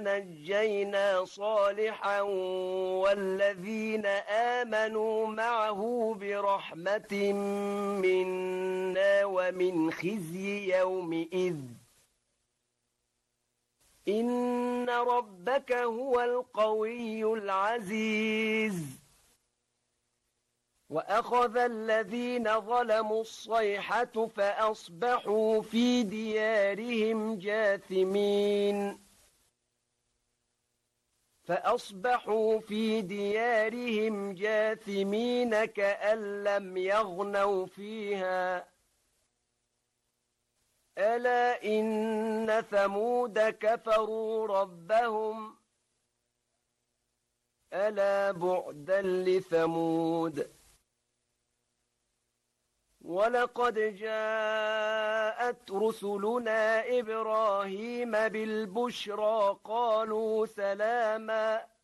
نجينا صالحا والذين آمنوا معه برحمة منا ومن خزي يومئذ إن ربك هو القوي العزيز وأخذ الذين ظلموا الصيحة فأصبحوا في ديارهم جاثمين كأن لم يغنوا فيها ألا إن ثمود كفروا ربهم ألا بعدا لثمود ولقد جاءت رسلنا إبراهيم بالبشرى قالوا سلاما